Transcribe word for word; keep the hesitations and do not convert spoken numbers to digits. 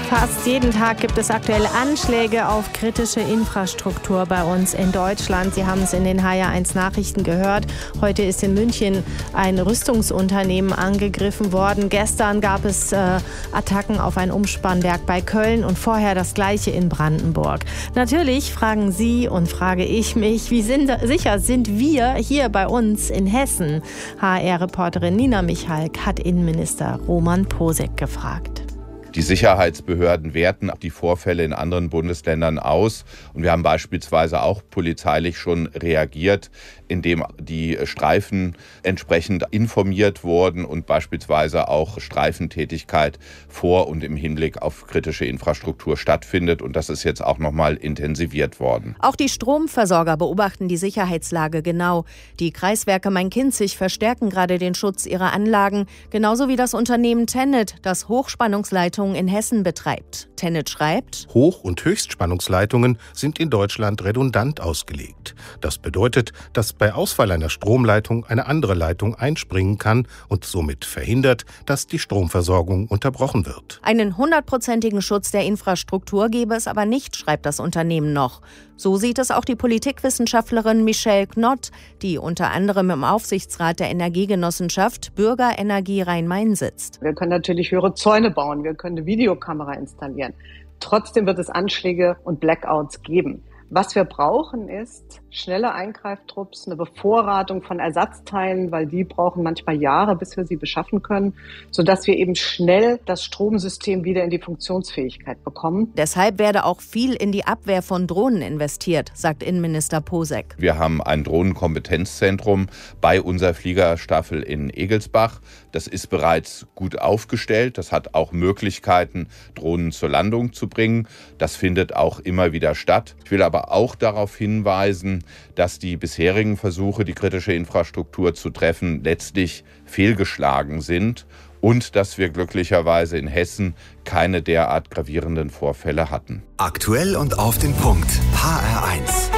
Fast jeden Tag gibt es aktuelle Anschläge auf kritische Infrastruktur bei uns in Deutschland. Sie haben es in den H R eins Nachrichten gehört. Heute ist in München ein Rüstungsunternehmen angegriffen worden. Gestern gab es äh, Attacken auf ein Umspannwerk bei Köln und vorher das Gleiche in Brandenburg. Natürlich fragen Sie und frage ich mich, wie sind, sicher sind wir hier bei uns in Hessen? H R-Reporterin Nina Michalk hat Innenminister Roman Posek gefragt. Die Sicherheitsbehörden werten die Vorfälle in anderen Bundesländern aus. Und wir haben beispielsweise auch polizeilich schon reagiert, indem die Streifen entsprechend informiert wurden und beispielsweise auch Streifentätigkeit vor und im Hinblick auf kritische Infrastruktur stattfindet. Und das ist jetzt auch nochmal intensiviert worden. Auch die Stromversorger beobachten die Sicherheitslage genau. Die Kreiswerke Main-Kinzig verstärken gerade den Schutz ihrer Anlagen, genauso wie das Unternehmen TenneT, das Hochspannungsleitungen in Hessen betreibt. TenneT schreibt: Hoch- und Höchstspannungsleitungen sind in Deutschland redundant ausgelegt. Das bedeutet, dass bei Ausfall einer Stromleitung eine andere Leitung einspringen kann und somit verhindert, dass die Stromversorgung unterbrochen wird. Einen hundertprozentigen Schutz der Infrastruktur gebe es aber nicht, schreibt das Unternehmen noch. So sieht es auch die Politikwissenschaftlerin Michelle Knott, die unter anderem im Aufsichtsrat der Energiegenossenschaft Bürgerenergie Rhein-Main sitzt. Wir können natürlich höhere Zäune bauen, wir können eine Videokamera installieren. Trotzdem wird es Anschläge und Blackouts geben. Was wir brauchen, ist schnelle Eingreiftrupps, eine Bevorratung von Ersatzteilen, weil die brauchen manchmal Jahre, bis wir sie beschaffen können, sodass wir eben schnell das Stromsystem wieder in die Funktionsfähigkeit bekommen. Deshalb werde auch viel in die Abwehr von Drohnen investiert, sagt Innenminister Posek. Wir haben ein Drohnenkompetenzzentrum bei unserer Fliegerstaffel in Egelsbach. Das ist bereits gut aufgestellt. Das hat auch Möglichkeiten, Drohnen zur Landung zu bringen. Das findet auch immer wieder statt. Ich will aber auch darauf hinweisen, dass die bisherigen Versuche, die kritische Infrastruktur zu treffen, letztlich fehlgeschlagen sind und dass wir glücklicherweise in Hessen keine derart gravierenden Vorfälle hatten. Aktuell und auf den Punkt. H R eins.